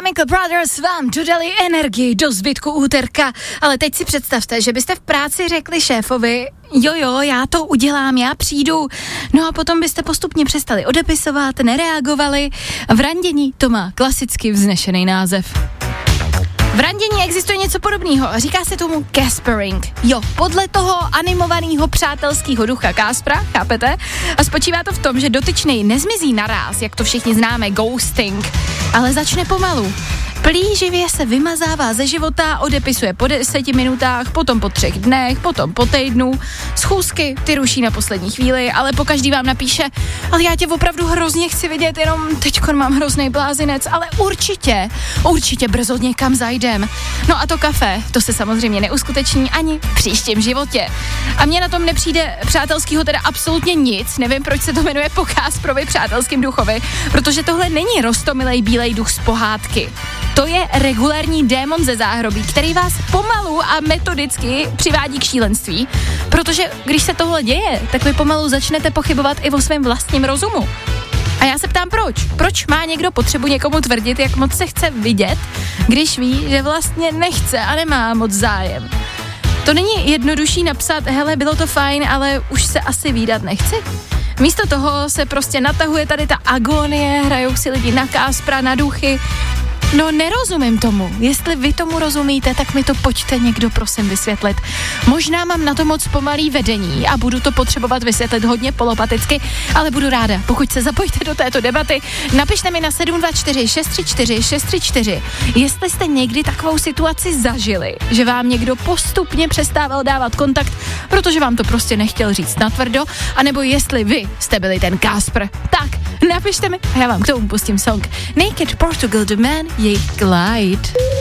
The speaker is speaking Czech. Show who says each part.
Speaker 1: Chemical Brothers vám dodali energii do zbytku úterka, ale teď si představte, že byste v práci řekli šéfovi, jo, já to udělám, já přijdu, no a potom byste postupně přestali odepisovat, nereagovali. V randění to má klasicky vznešený název. V randění existuje něco podobného, říká se tomu Caspering. Jo, podle toho animovaného přátelského ducha Kaspra, chápete? A spočívá to v tom, že dotyčnej nezmizí naráz, jak to všichni známe, ghosting, ale začne pomalu. Plíživě se vymazává ze života, odepisuje po 10 minutách, potom po 3 dnech, potom po týdnu. Schůzky ty ruší na poslední chvíli, ale pokaždý vám napíše, ale já tě opravdu hrozně chci vidět, jenom teďkon mám hrozný blázinec, ale určitě brzo někam zajdem. No a to kafe, to se samozřejmě neuskuteční ani v příštím životě. A mně na tom nepřijde přátelskýho teda absolutně nic, nevím, proč se to jmenuje po Kasprovi přátelským duchovi, protože tohle není roztomilej bílej duch z pohádky. To je regulární démon ze záhrobí, který vás pomalu a metodicky přivádí k šílenství, protože když se tohle děje, tak vy pomalu začnete pochybovat i o svém vlastním rozumu. A já se ptám proč? Proč má někdo potřebu někomu tvrdit, jak moc se chce vidět, když ví, že vlastně nechce a nemá moc zájem? To není jednodušší napsat, hele, bylo to fajn, ale už se asi vídat nechci? Místo toho se prostě natahuje tady ta agonie, hrajou si lidi na Kaspra, na duchy. No nerozumím tomu. Jestli vy tomu rozumíte, tak mi to pojďte někdo prosím vysvětlit. Možná mám na to moc pomalý vedení a budu to potřebovat vysvětlit hodně polopaticky, ale budu ráda, pokud se zapojíte do této debaty. Napište mi na 724 634 634, jestli jste někdy takovou situaci zažili, že vám někdo postupně přestával dávat kontakt, protože vám to prostě nechtěl říct natvrdo, anebo jestli vy jste byli ten Kaspr. Tak, napište mi a já vám k tomu pustím song Naked Portugal The Man, je Glide.